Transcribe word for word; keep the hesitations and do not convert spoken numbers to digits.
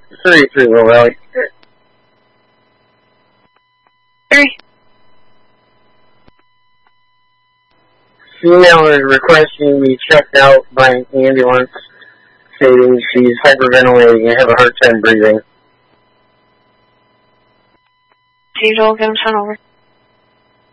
Three, three, Will Valley. Three. Female is requesting to be checked out by an ambulance, stating she's hyperventilating and have a hard time breathing. Diesel, get him sent over.